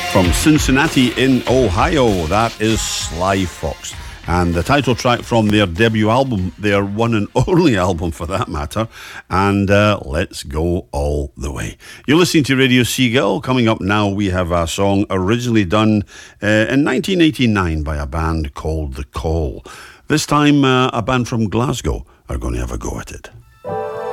From Cincinnati in Ohio, that is Sly Fox. And the title track from their debut album, their one and only album for that matter, and Let's Go All the Way. You're listening to Radio Seagull. Coming up now, we have a song originally done in 1989 by a band called The Call. This time, a band from Glasgow are going to have a go at it.